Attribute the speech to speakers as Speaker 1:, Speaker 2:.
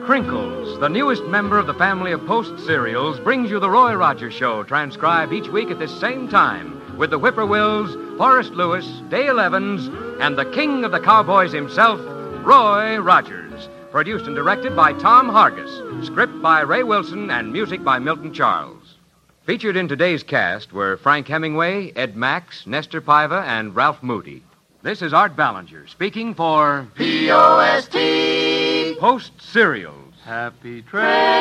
Speaker 1: Crinkles, the newest member of the family of Post cereals, brings you the Roy Rogers Show, transcribed each week at this same time, with the Whippoorwills, Forrest Lewis, Dale Evans, and the king of the cowboys himself, Roy Rogers. Produced and directed by Tom Hargis. Script by Ray Wilson and music by Milton Charles. Featured in today's cast were Frank Hemingway, Ed Max, Nestor Paiva, and Ralph Moody. This is Art Ballinger speaking for
Speaker 2: P.O.S.T.
Speaker 1: Post Cereals.
Speaker 2: Happy trails.